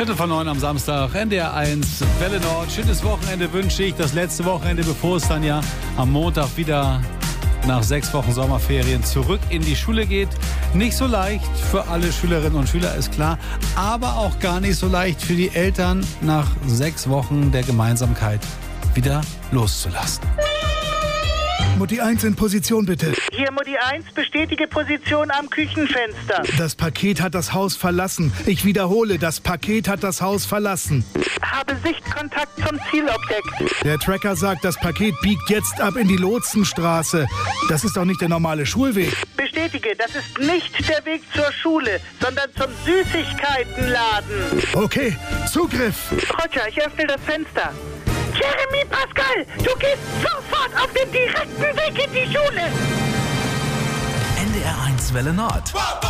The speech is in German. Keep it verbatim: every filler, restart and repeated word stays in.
Viertel vor neun am Samstag, N D R eins, Welle Nord. Schönes Wochenende wünsche ich. Das letzte Wochenende, bevor es dann ja am Montag wieder nach sechs Wochen Sommerferien zurück in die Schule geht. Nicht so leicht für alle Schülerinnen und Schüler, ist klar. Aber auch gar nicht so leicht für die Eltern, nach sechs Wochen der Gemeinsamkeit wieder loszulassen. Mutti eins in Position, bitte. Hier, Mutti eins, bestätige Position am Küchenfenster. Das Paket hat das Haus verlassen. Ich wiederhole, das Paket hat das Haus verlassen. Habe Sichtkontakt zum Zielobjekt. Der Tracker sagt, das Paket biegt jetzt ab in die Lotsenstraße. Das ist doch nicht der normale Schulweg. Bestätige, das ist nicht der Weg zur Schule, sondern zum Süßigkeitenladen. Okay, Zugriff. Roger, ich öffne das Fenster. Jeremy Pascal, du gehst sofort auf den direkten Weg in die Schule. N D R eins Welle Nord.